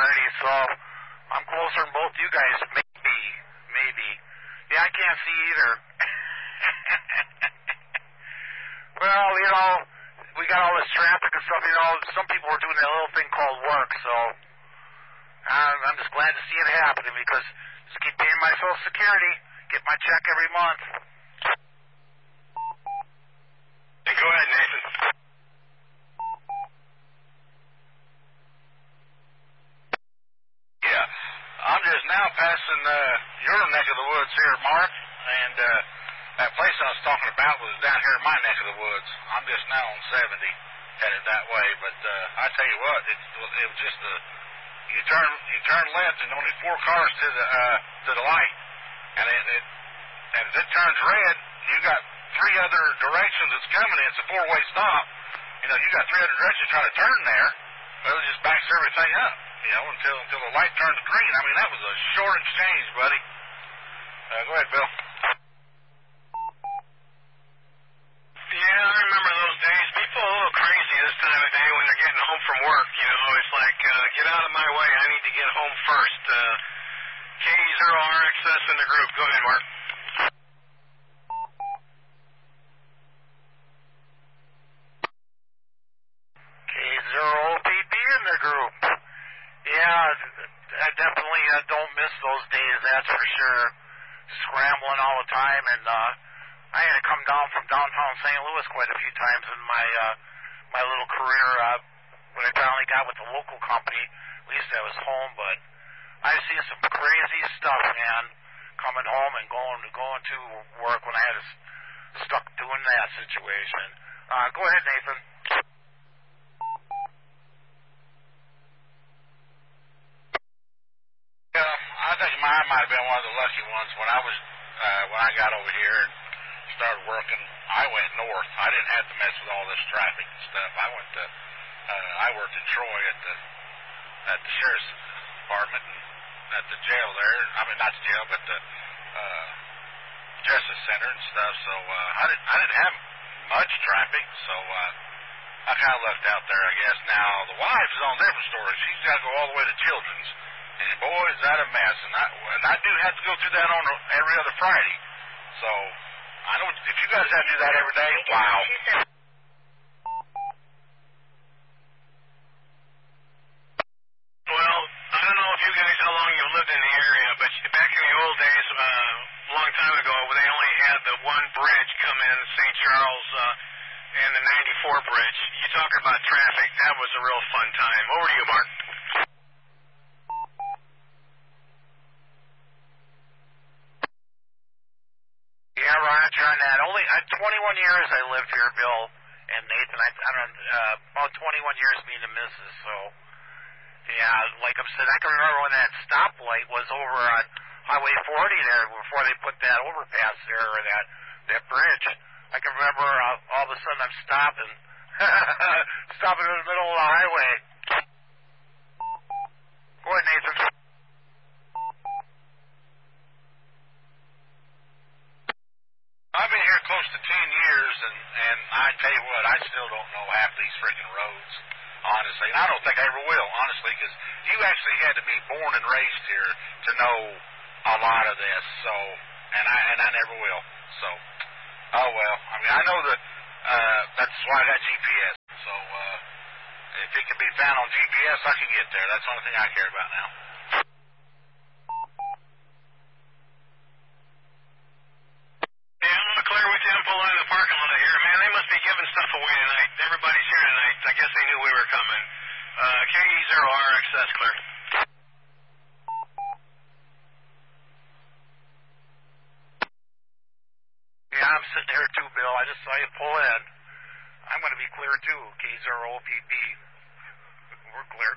security, so I'm closer than both you guys. Maybe. Yeah, I can't see either. Well, we got all this traffic and stuff. Some people are doing that little thing called work, so I'm just glad to see it happening because just keep paying my Social Security, get my check every month. Hey, go ahead, Nathan. Yeah, I'm just now passing your neck of the woods here, Mark, and that place I was talking about was down here in my neck of the woods. I'm just now on 70, headed that way, but I tell you what, it was just you turn left and only 4 cars to the light, and as it turns red, you got 3 other directions that's coming. It's a 4-way stop. You got 3 other directions trying to turn there. Well, it just backs everything up. Until the light turns green. I mean, that was a short exchange, buddy. Go ahead, Bill. Yeah, I remember those days. People are a little crazy this time of day when they're getting home from work. It's like, get out of my way. I need to get home first. K0RXS in the group. Go ahead, Mark. K0OPP in the group. Yeah, I definitely don't miss those days, that's for sure. Scrambling all the time, and I had to come down from downtown St. Louis quite a few times in my little career when I finally got with the local company. At least I was home, but I've seen some crazy stuff, man, coming home and going to work when I had stuck doing that situation. Go ahead, Nathan. I think mine might have been one of the lucky ones when I got over here and started working. I went north. I didn't have to mess with all this traffic and stuff. I worked in Troy at the sheriff's department and at the jail there. I mean, not the jail, but the justice center and stuff. So I didn't have much traffic. So I kind of lucked out there, I guess. Now the wife is on a different story. She's got to go all the way to Children's. And boy, is that a mess. And I do have to go through that on every other Friday. So I know if you guys have to do that every day, wow. Well, I don't know if you guys, how long you've lived in the area, but back in the old days, a long time ago, they only had the one bridge come in, St. Charles, and the 94 bridge. You talk about traffic, that was a real fun time. Over to you, Mark. Yeah, Roger on that. 21 years I lived here, Bill and Nathan. About 21 years me and the missus. So, yeah, like I said, I can remember when that stoplight was over on Highway 40 there before they put that overpass there or that bridge. I can remember all of a sudden I'm stopping in the middle of the highway. Go ahead, Nathan. I've been here close to 10 years, and I tell you what, I still don't know half these freaking roads, honestly. And I don't think I ever will, honestly, because you actually had to be born and raised here to know a lot of this. So, and I never will. So, oh well. I mean, I know that that's why I got GPS. So, if it can be found on GPS, I can get there. That's the only thing I care about now. Yeah, I'm going to clear with you and pull into the parking lot here. Man, they must be giving stuff away tonight. Everybody's here tonight. I guess they knew we were coming. KE0RXS clear. Yeah, I'm sitting here too, Bill. I just saw you pull in. I'm going to be clear too, K0OPP. We're clear.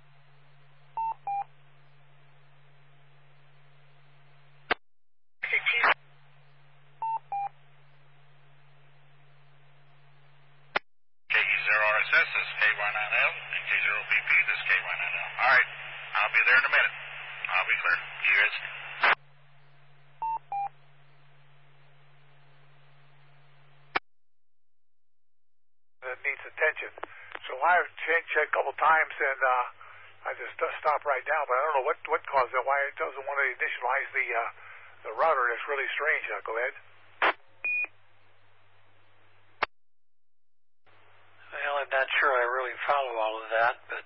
KE0RXS, this is KY9L, and K0PP, this is KY9L. All right, I'll be there in a minute. I'll be clear. You guys. That needs attention. So I've changed it a couple times, and I just stopped right now, but I don't know what caused it. Why it doesn't want to initialize the router. That's really strange. Go ahead. Well, I'm not sure I really follow all of that, but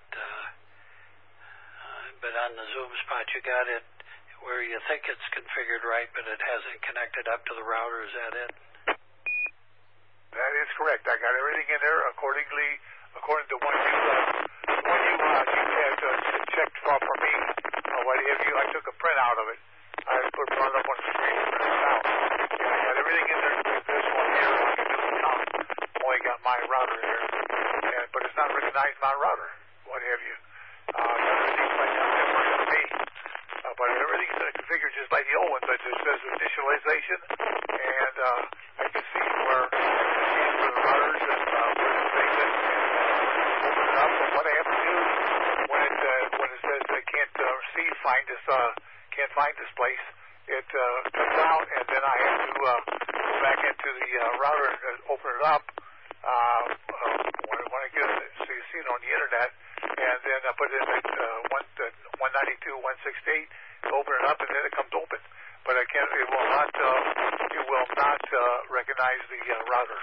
on the Zoom spot you got it where you think it's configured right, but it hasn't connected up to the router. Is that it? That is correct. I got everything in there according to what you had checked for me. What have you? I took a print out of it. I put it up on the screen and print it out. And I got everything in there. This one here, only got my router here, but it's not recognized my router. What have you? Everything's like different to me. But everything's configured just like the old one, but it says initialization, and I can see where the routers and where the thing is, and open it up. And what I have to do when it says I can't find this place, it cuts out, and then I have to go back into the router and open it up. When I get it, so you see it on the internet, and then I put it in 192.168, open it up, and then it comes open. But it will not recognize the router.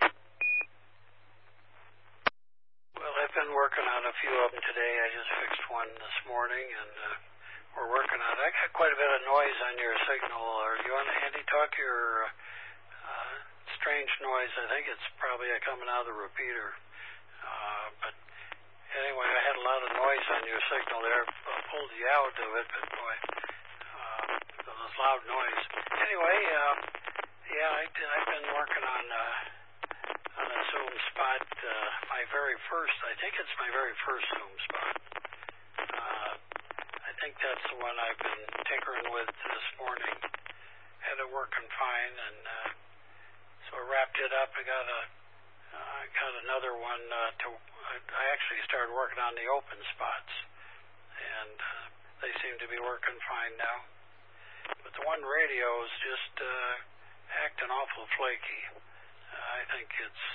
Well, I've been working on a few of them today. I just fixed one this morning, and we're working on it. I got quite a bit of noise on your signal. Are you on the handy talkie or strange noise? I think it's probably coming out of the repeater. But anyway, I had a lot of noise on your signal there. I pulled you out of it, but boy, it was loud noise. Anyway, I've been working on a Zoom spot. I think it's my very first Zoom spot. I think that's the one I've been tinkering with this morning. Had it working fine, and so I wrapped it up. I got another one I actually started working on the open spots, and they seem to be working fine now. But the one radio is just acting awful flaky. I think it's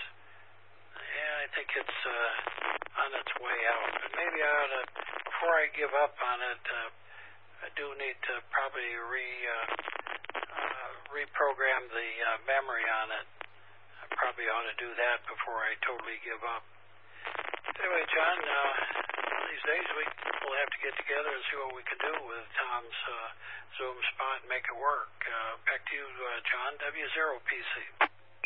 on its way out. But maybe I ought to, before I give up on it, I do need to probably reprogram the memory on it. I probably ought to do that before I totally give up. Anyway, John, these days we'll have to get together and see what we can do with Tom's Zoom spot and make it work. Back to you, John, W0PC.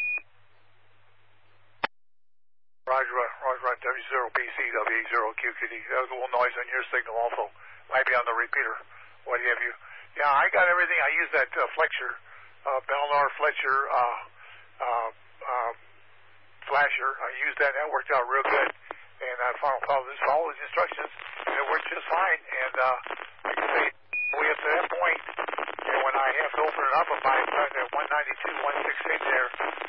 Roger, W0PC, W0QQD. That was a little noise on your signal also. Might be on the repeater. What have you? Yeah, I got everything. I used that Fletcher, Belnar Fletcher flasher. I used that. That worked out real good. And I followed his instructions, and it worked just fine. And like I say, we up to that point, and when I have to open it up, I'm at 192.168 there,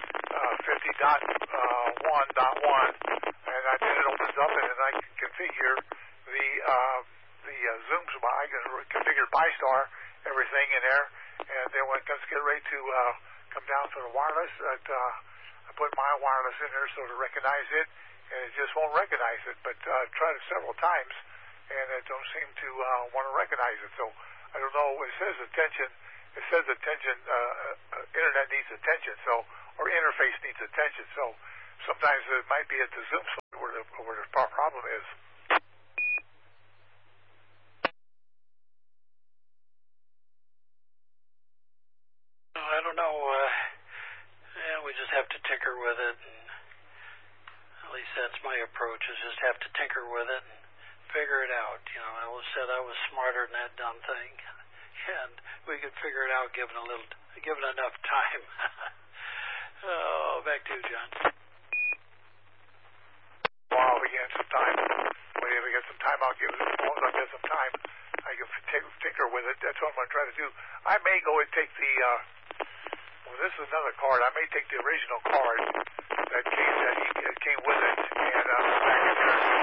50.1.1, and then it opens up, and then I can configure the Zoom spot. I can configure BiStar, everything in there, and then when it comes to get ready to come down to the wireless, I put my wireless in there so to recognize it, and it just won't recognize it. But I've tried it several times, and it don't seem to want to recognize it. So I don't know. It says attention. Internet needs attention. So, or interface needs attention. So sometimes it might be at the Zoom side where the problem is. I don't know. We just have to tinker with it. At least that's my approach, is just have to tinker with it and figure it out. I always said I was smarter than that dumb thing, and we could figure it out given enough time. Oh, back to you, John. Wow, we got some time. Whenever we get some time, I'll give it. As long as I get some time, I can tinker with it. That's what I'm going to try to do. I may go and take the. This is another card. I may take the original card that came with it, and back in there.